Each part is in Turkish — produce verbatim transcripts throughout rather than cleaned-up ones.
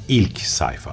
İlk sayfa.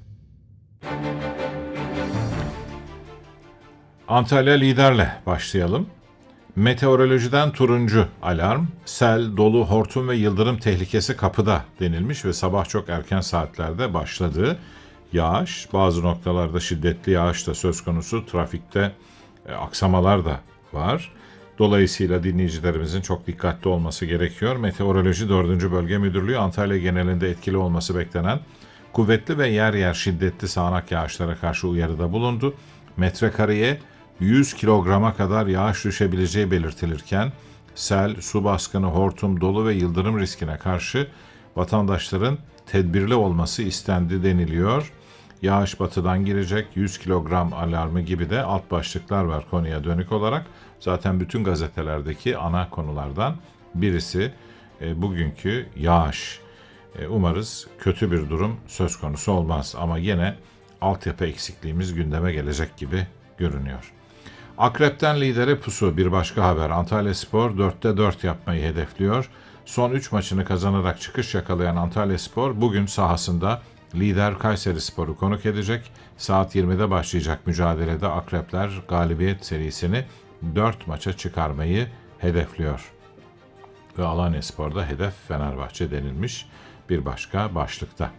Antalya liderle başlayalım. Meteorolojiden turuncu alarm, sel, dolu, hortum ve yıldırım tehlikesi kapıda denilmiş ve sabah çok erken saatlerde başladı. Yağış, bazı noktalarda şiddetli yağış da söz konusu, trafikte e, aksamalar da var. Dolayısıyla dinleyicilerimizin çok dikkatli olması gerekiyor. Meteoroloji dördüncü Bölge Müdürlüğü Antalya genelinde etkili olması beklenen kuvvetli ve yer yer şiddetli sağanak yağışlara karşı uyarıda bulundu. Metrekareye yüz kilograma kadar yağış düşebileceği belirtilirken sel, su baskını, hortum, dolu ve yıldırım riskine karşı vatandaşların tedbirli olması istendi deniliyor. Yağış batıdan girecek, yüz kilogram alarmı gibi de alt başlıklar var konuya dönük olarak. Zaten bütün gazetelerdeki ana konulardan birisi e, bugünkü yağış. E, umarız kötü bir durum söz konusu olmaz ama yine altyapı eksikliğimiz gündeme gelecek gibi görünüyor. Akrep'ten lidere pusu bir başka haber. Antalyaspor dörtte dört yapmayı hedefliyor. Son üç maçını kazanarak çıkış yakalayan Antalyaspor bugün sahasında lider Kayserispor'u konuk edecek. Saat yirmide başlayacak mücadelede Akrepler galibiyet serisini dört maça çıkarmayı hedefliyor. Ve Alanyaspor'da hedef Fenerbahçe denilmiş bir başka başlıkta.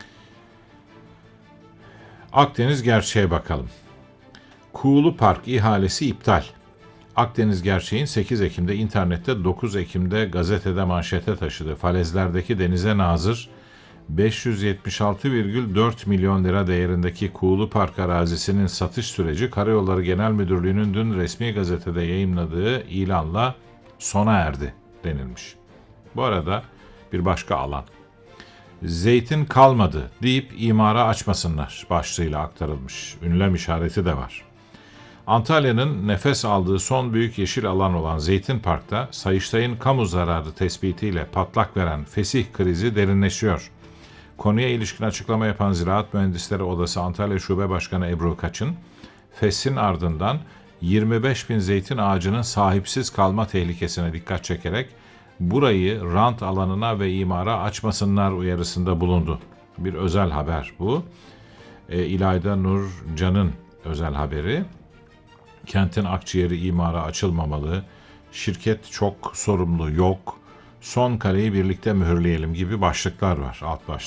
Akdeniz gerçeğe bakalım. Kuğulu Park ihalesi iptal. Akdeniz Gerçeğin sekiz Ekim'de internette, dokuz Ekim'de gazetede manşete taşıdı. Falezlerdeki denize nazır beş yüz yetmiş altı virgül dört milyon lira değerindeki Kuğulu Park arazisinin satış süreci Karayolları Genel Müdürlüğü'nün dün resmi gazetede yayımladığı ilanla sona erdi denilmiş. Bu arada bir başka alan. Zeytin kalmadı deyip imara açmasınlar başlığıyla aktarılmış. Ünlem işareti de var. Antalya'nın nefes aldığı son büyük yeşil alan olan Zeytin Park'ta Sayıştay'ın kamu zararı tespitiyle patlak veren fesih krizi derinleşiyor. Konuya ilişkin açıklama yapan Ziraat Mühendisleri Odası Antalya Şube Başkanı Ebru Kaçın, fesin ardından yirmi beş bin zeytin ağacının sahipsiz kalma tehlikesine dikkat çekerek burayı rant alanına ve imara açmasınlar uyarısında bulundu. Bir özel haber bu. E, İlayda Nur Can'ın özel haberi. Kentin akciğeri imara açılmamalı, şirket çok sorumlu yok, son kaleyi birlikte mühürleyelim gibi başlıklar var, alt başlıklar.